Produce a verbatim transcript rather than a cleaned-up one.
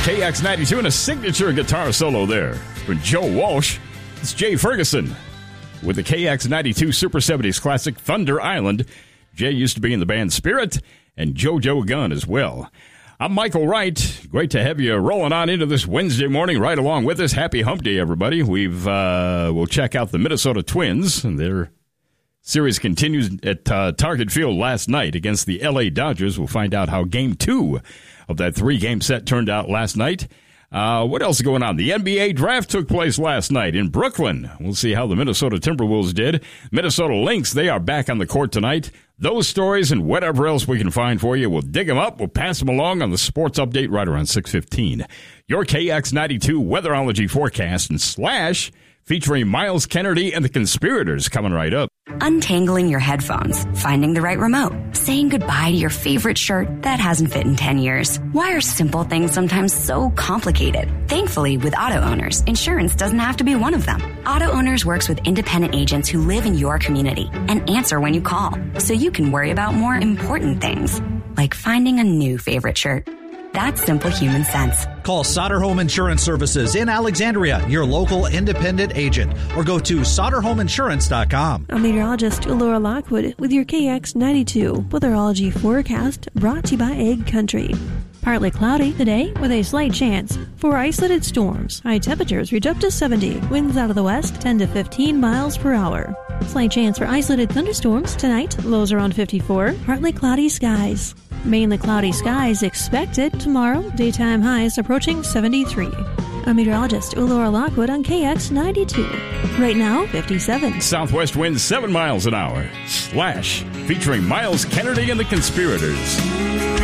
K X ninety-two and a signature guitar solo there from Joe Walsh. It's Jay Ferguson with the K X ninety-two Super seventies classic Thunder Island. Jay used to be in the band Spirit and JoJo Gunn as well. I'm Michael Wright. Great to have you rolling on into this Wednesday morning right along with us. Happy Hump Day, everybody. We've uh, we'll check out the Minnesota Twins. Their series continues at uh, Target Field last night against the L A Dodgers. We'll find out how game two of that three-game set turned out last night. Uh, what else is going on? The N B A draft took place last night in Brooklyn. We'll see how the Minnesota Timberwolves did. Minnesota Lynx, they are back on the court tonight. Those stories and whatever else we can find for you, we'll dig them up. We'll pass them along on the Sports Update right around six fifteen. Your K X ninety-two Weatherology forecast and Slash featuring Miles Kennedy and the Conspirators coming right up. Untangling your headphones, finding the right remote, saying goodbye to your favorite shirt that hasn't fit in ten years. Why are simple things sometimes so complicated? Thankfully, with Auto Owners, insurance doesn't have to be one of them. Auto Owners works with independent agents who live in your community and answer when you call, so you can worry about more important things, like finding a new favorite shirt. That's simple human sense. Call Sauter Home Insurance Services in Alexandria, your local independent agent, or go to sauter home insurance dot com. I'm meteorologist Laura Lockwood with your K X ninety-two Weatherology forecast brought to you by Egg Country. Partly cloudy today with a slight chance for isolated storms. High temperatures reach up to seventy. Winds out of the west ten to fifteen miles per hour. Slight chance for isolated thunderstorms tonight. Lows around fifty-four. Partly cloudy skies. Mainly cloudy skies expected tomorrow. Daytime highs approaching seventy-three. I'm meteorologist Laura Lockwood on K X ninety-two. Right now, fifty-seven. Southwest winds seven miles an hour. Slash featuring Miles Kennedy and the Conspirators.